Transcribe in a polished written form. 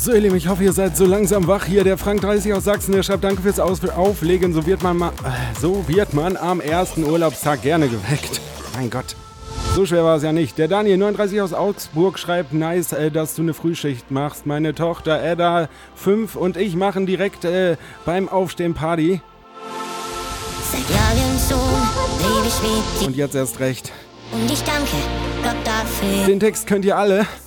So ihr Lieben, ich hoffe, ihr seid so langsam wach. Hier der Frank 30 aus Sachsen, der schreibt, danke fürs Auflegen. So wird man am ersten Urlaubstag gerne geweckt. Mein Gott. So schwer war es ja nicht. Der Daniel 39 aus Augsburg schreibt, nice, dass du eine Frühschicht machst. Meine Tochter Edda 5 und ich machen direkt beim Aufstehen Party. Seit Jahren schon lebe ich mit dir. Und jetzt erst recht. Und ich danke Gott dafür. Den Text könnt ihr alle